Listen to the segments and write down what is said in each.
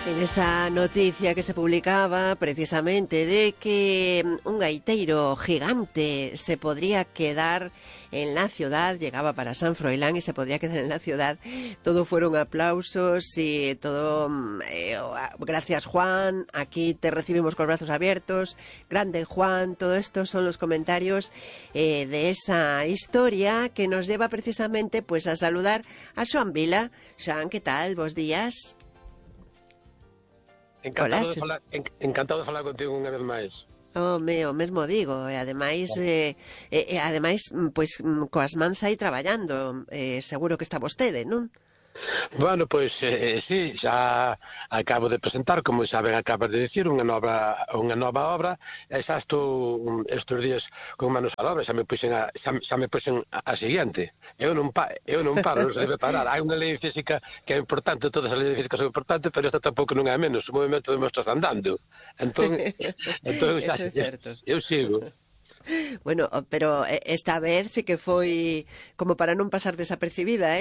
En esta noticia que se publicaba precisamente de que un gaiteiro gigante se podría quedar en la ciudad, llegaba para San Froilán y se podría quedar en la ciudad, todo fueron aplausos y todo, gracias Juan, aquí te recibimos con los brazos abiertos, grande Juan, todo esto son los comentarios de esa historia que nos lleva precisamente pues a saludar a Xoán Vila. Xoán, ¿qué tal? Bos días. Encantado de falar contigo unha vez máis. O mesmo digo, e ademais pois coas mans aí traballando, seguro que está vostede, non? Bueno, pois, sí, xa acabo de presentar, como xa ben acabas de dicir, unha nova obra, e xa estou estes días con manos á obra, xa me puxen a seguinte. Eu non paro, non se debe parar. Hai unha lei física que é importante, todas as leis físicas son importantes, pero esta tampouco non é menos, o movimento de mostras andando. Entón Eso é certo. Eu sigo. Bueno, pero esta vez sí que foi como para non pasar desapercibida,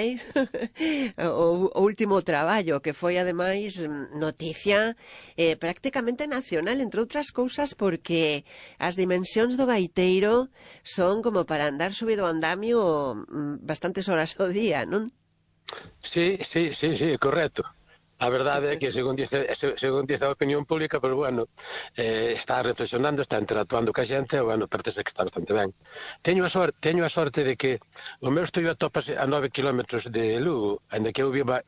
o último traballo, que foi ademais noticia prácticamente nacional, entre outras cousas porque as dimensións do gaiteiro son como para andar subido ao andamio bastantes horas ao día, non? Sí, correcto. A verdade é que, según dice a opinión pública, pues bueno, está reflexionando, está interactuando ca xente, e, bueno, parece que está bastante ben. Teño a sorte de que o meu estudio atópase a 9 kilómetros de Lugo, onde que eu vivo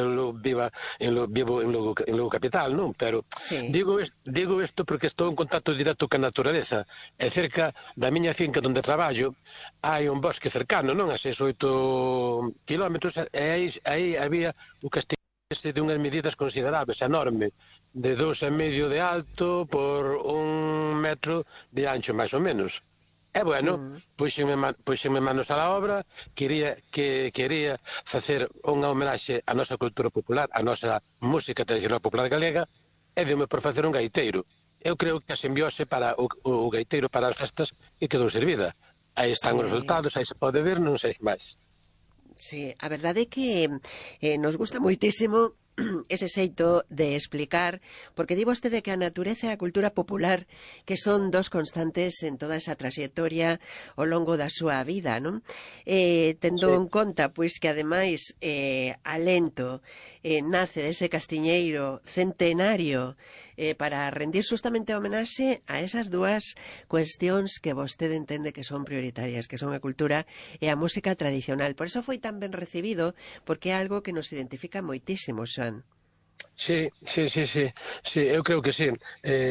en Lugo capital, non? Pero sí. digo isto porque estou en contacto directo ca naturaleza, e cerca da miña finca onde traballo hai un bosque cercano, non? A 6-8 kilómetros, e aí había o castillo de unhas medidas considerables, enorme, de 2,5 de alto por 1 metro de ancho, máis ou menos. E, bueno, puxenme manos á obra, quería facer unha homenaxe á nosa cultura popular, á nosa música tradicional popular galega, e deu-me por facer un gaiteiro. Eu creo que a simbiose para o gaiteiro para as festas e quedou servida. Aí están os resultados, aí se pode ver, non sei máis. Sí, a verdade é que nos gusta moitísimo ese xeito de explicar, porque di vostede que a natureza e a cultura popular que son dos constantes en toda esa traxectoria ao longo da súa vida, non? Tendo en conta, pois, que ademais Alento nace dese castiñeiro centenario para rendir justamente homenaxe a esas dúas cuestións que vostede entende que son prioritarias, que son a cultura e a música tradicional. Por eso foi tan ben recibido, porque é algo que nos identifica moitísimo, Xoán. Sí, eu creo que sí.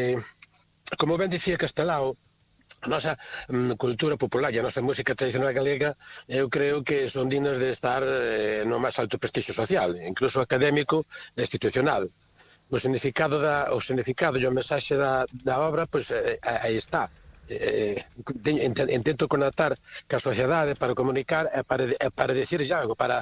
Como ben dicía Castelao, a nosa cultura popular e a nosa música tradicional galega, eu creo que son dignas de estar no máis alto prestixio social, incluso académico e institucional. O significado e o mensaxe da obra, pois aí está. Intento conectar ca sociedade para comunicar e para decir algo, para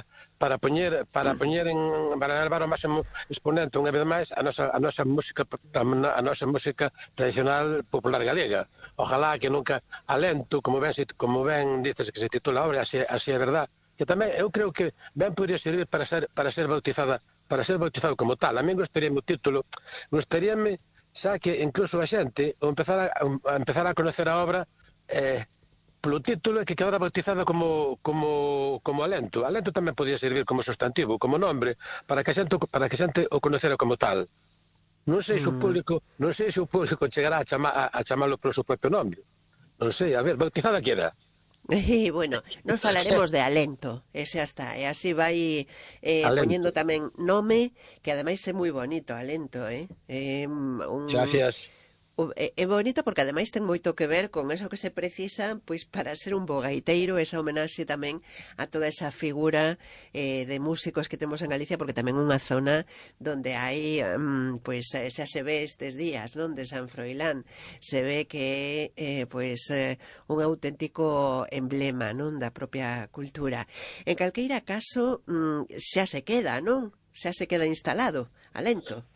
elevar ao máximo exponente unha vez máis a nosa música tradicional popular galega. Ojalá que nunca Alento, como ben dices que se titula a obra, así é verdad, que tamén eu creo que ben podría servir para ser bautizado como tal. A mí gustaríame o título, xa que incluso a xente empezar a conocer a obra polo título que quedara bautizada como Alento. Alento tamén podía servir como sustantivo, como nombre, para que a xente o conocera como tal. Non sei se o público chegará a chamalo polo seu propio nome. Non sei, a ver, bautizada queda. E, bueno, nos falaremos de Alento, e xa está, e así vai poñendo tamén nome, que ademais é moi bonito, Alento, Gracias. É bonito porque ademais ten moito que ver con eso que se precisa pois para ser un bo gaiteiro, esa homenaxe tamén a toda esa figura de músicos que temos en Galicia, porque tamén unha zona donde hai pois xa se ve estes días, non, de San Froilán, se ve que é un auténtico emblema, non, da propia cultura. En calqueira caso xa se queda, non? Xa se queda instalado, Alento.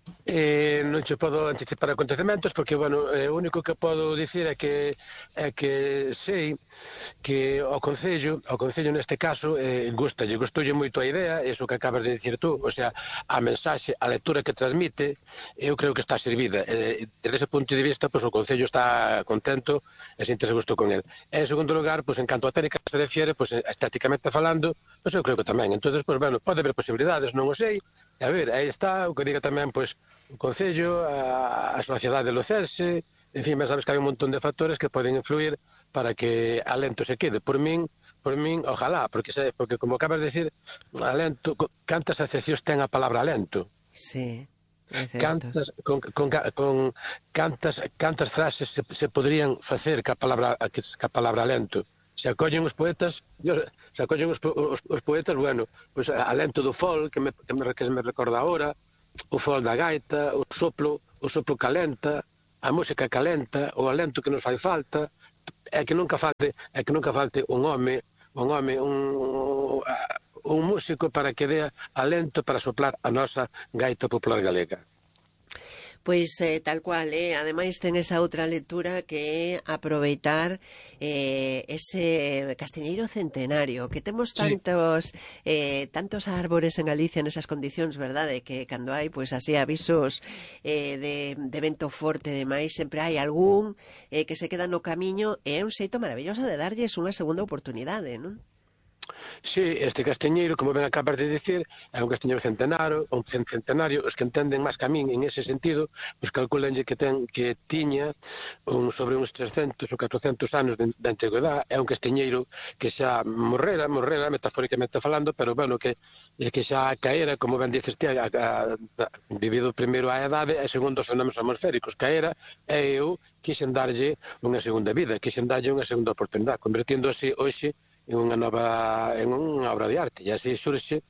Non che podo anticipar acontecementos porque, bueno, o único que podo dicir é que sei que ao Concello neste caso gustoulle moito a idea, iso que acabas de dicir tú, o sea, a mensaxe, a lectura que transmite, eu creo que está servida. Desde ese punto de vista, pois o Concello está contento e sinta-se gusto con el. En segundo lugar, pois en canto a técnica se refiere, pois estéticamente falando, pois eu creo que tamén. Entonces, pois bueno, pode haber posibilidades, non o sei. A ver, aí está, o que diga tamén, pois, o Concello, a sociedade lucense, en fin, sabes que hai un montón de factores que poden influir para que Alento se quede. Por min, ojalá, porque como acabas de decir, Alento, cantas acepcións ten a palabra Alento? Sí, é certo. Cantas frases se podrían facer ca palabra Alento? Se acollen os poetas, bueno, pois Alento do fol, que me recorda agora, o fol da gaita, o soplo calenta, a música calenta, o alento que nos fai falta, é que nunca falte un home, un músico para que dea alento para soplar a nosa gaita popular galega. Pois tal cual, ademais ten esa outra lectura que é aproveitar ese castiñeiro centenario, que temos tantos árbores en Galicia nesas condicións, verdade, que cando hai pois así avisos de vento forte e demais, sempre hai algún que se queda no camiño, e é un xeito maravilloso de darlles unha segunda oportunidade, non? Sí, este castiñeiro, como ben acabas de dicir, é un castiñeiro centenario, os que entenden máis que a min en ese sentido, pois calculanlle que tiña sobre uns 300 ou 400 anos de antigüedade. É un castiñeiro que xa morrera, metafóricamente falando, pero bueno, que xa caera, como ben dices ti, debido primeiro á edade e segundo aos fenómenos atmosféricos, caera, e eu quixen darlle unha segunda vida, quixen darlle unha segunda oportunidade, convertindo así hoxe en unha obra de arte, e así xurxe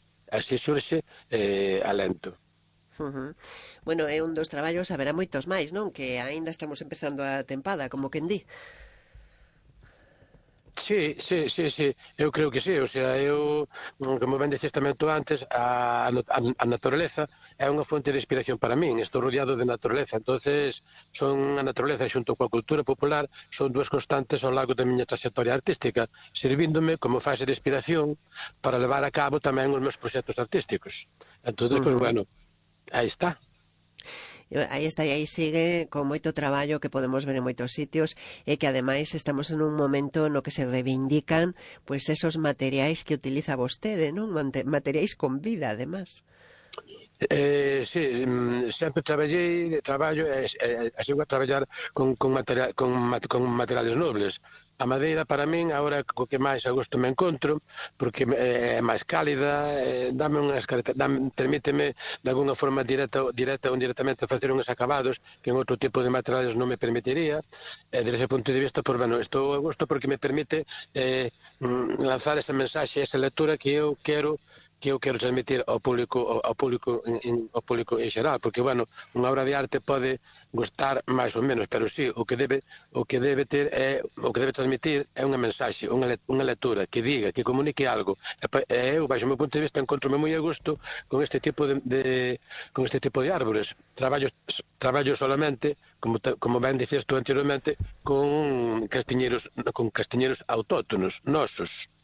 Alento. Bueno, é un dos traballos, haberá moitos máis, non? Que aínda estamos empezando a tempada, como quen di. Sí, eu creo que sí, o sea, como ben diciste tamén tú antes, a naturaleza é unha fonte de inspiración para min, estou rodeado de naturaleza, entonces son a naturaleza xunto coa cultura popular, son dúas constantes ao largo da miña trayectoria artística, servíndome como fase de inspiración para levar a cabo tamén os meus proxectos artísticos. Entonces, pues bueno, aí está. Aí está, e aí sigue con moito traballo que podemos ver en moitos sitios e que ademais estamos en un momento no que se reivindican pois esos materiais que utiliza vostede, non? Materiais con vida, además. Sí, sempre traballo e sigo a traballar con materiales nobles. A madeira para min agora co que máis a gusto me encontro, porque é máis cálida, permíteme de alguna forma directa ou indirectamente facer uns acabados que en outro tipo de materiales non me permitiría. Desde ese punto de vista, pues, bueno, estou a gusto porque me permite lanzar esa mensaxe, esa lectura que eu quero transmitir ao público en xeral, porque, bueno, unha obra de arte pode gustar máis ou menos, pero sí, o que debe transmitir é unha mensaxe, unha lectura que diga, que comunique algo. Eu, baixo o meu punto de vista, encontro-me moi a gusto con este tipo de árbores. Traballo solamente, como ben dicías tú anteriormente, con castiñeiros autóctonos, nosos.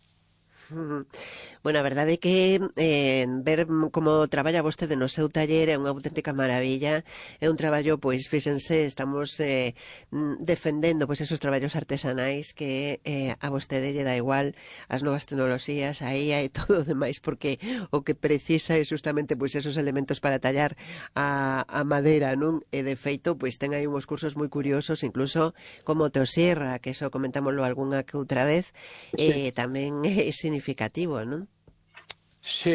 Bueno, a verdade é que ver como traballa vostede no seu taller é unha auténtica maravilla. É un traballo, pois, fíxense, estamos defendendo pois esos traballos artesanais que a vostede lle dá igual as novas tecnoloxías, aí hai todo o demais, porque o que precisa é justamente pois esos elementos para tallar a madeira, non? E de feito, pois ten aí uns cursos moi curiosos, incluso como Teosierra, que eso comentámoslo algunha que outra vez, tamén é significativo, non? Sí,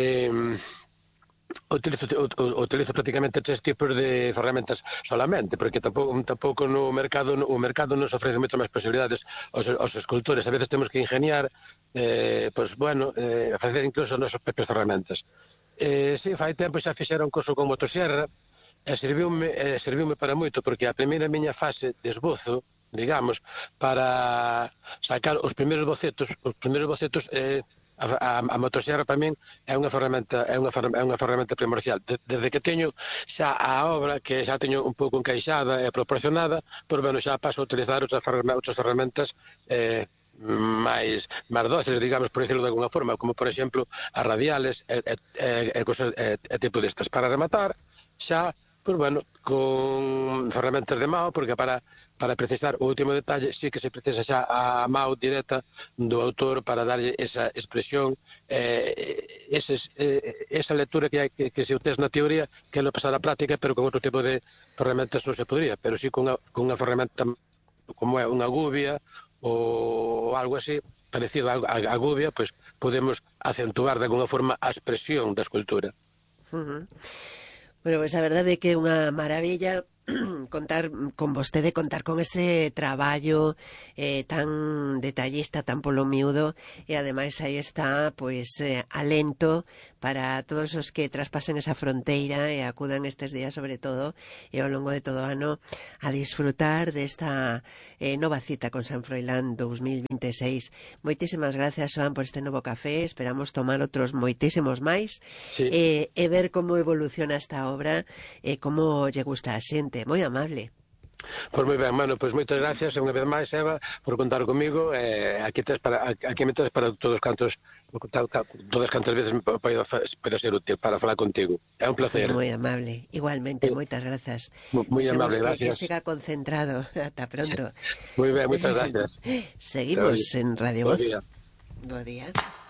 utilizo prácticamente 3 tipos de ferramentas solamente, porque tampouco o mercado nos ofrece moitas máis posibilidades aos escultores. A veces temos que ingeniar, facer incluso as nosas propias ferramentas. Sí, fai tempo xa fixera un curso con motosierra, e serviume para moito, porque a primeira miña fase de esbozo, digamos, para sacar os primeiros bocetos a motosierra para min é unha ferramenta primordial. Desde que teño xa a obra, que xa teño un pouco encaixada e proporcionada, pois, bueno, xa paso a utilizar outras ferramentas máis dóciles, digamos, por decirlo de alguna forma, como, por exemplo, as radiales e tipo destas. Para rematar, xa, pois, bueno, con ferramentas de mao, porque para precisar o último detalle sí que se precisa xa a mao directa do autor para darlle esa expresión, esa lectura que se tes na teoría, que é lo pasar a práctica, pero con outro tipo de ferramentas non se podría, pero sí con unha ferramenta como é unha gubia ou algo así, parecido a gubia, pois podemos acentuar de alguna forma a expresión da escultura. Bueno, pois a verdade é que é unha maravilla contar con vostede, contar con ese traballo tan detallista, tan polo miúdo, e ademais aí está, pois, alento para todos os que traspasen esa fronteira e acudan estes días, sobre todo, e ao longo de todo o ano, a disfrutar desta nova cita con San Froilán 2026. Moitísimas gracias, Xoán, por este novo café. Esperamos tomar outros moitísimos máis, sí. E ver como evoluciona esta obra e como lle gusta a xente. Moi amable. Pois moi ben, mano, pois moitas gracias unha vez máis, Eva, por contar comigo. Aquí me tedes para todas cantas veces poida ser útil para falar contigo. É un placer. Moi amable, igualmente, moitas grazas. Moi amable, gracias. Que siga concentrado. Ata pronto. Moi ben, moitas gracias. Seguimos en Radio Voz. Bo día. Bo día.